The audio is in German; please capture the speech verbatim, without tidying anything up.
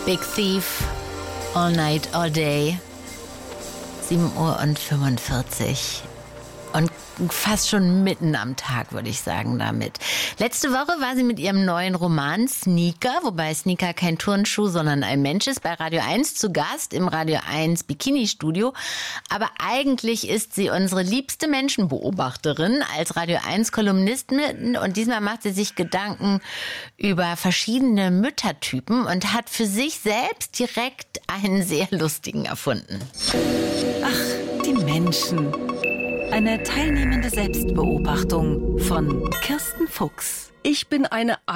Big Thief, All Night, All Day. sieben Uhr und fünfundvierzig. Und fast schon mitten am Tag, würde ich sagen, damit. Letzte Woche war sie mit ihrem neuen Roman Sneaker, wobei Sneaker kein Turnschuh, sondern ein Mensch ist, bei Radio eins zu Gast im Radio eins Bikini-Studio. Aber eigentlich ist sie unsere liebste Menschenbeobachterin als Radio eins Kolumnistin. Und diesmal macht sie sich Gedanken über verschiedene Müttertypen und hat für sich selbst direkt einen sehr lustigen erfunden. Ach, die Menschen. Eine teilnehmende Selbstbeobachtung von Kirsten Fuchs. Ich bin eine